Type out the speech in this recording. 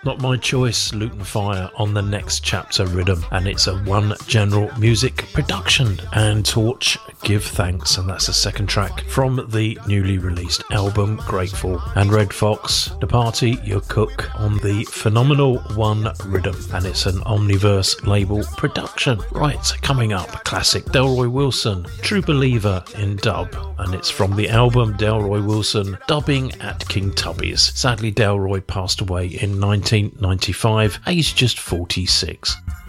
Not My Choice, Luton Fire on the Next Chapter Rhythm, and it's a One General Music production. And Torch, Give Thanks, and that's the second track from the newly released album Grateful. And Red Fox, The Party, Your Cook on the phenomenal One Rhythm, and it's an Omniverse label production. Right, coming up, classic Delroy Wilson, True Believer in dub, and it's from the album Delroy Wilson Dubbing at King Tubby's. Sadly, Delroy passed away in 1995, aged just 46.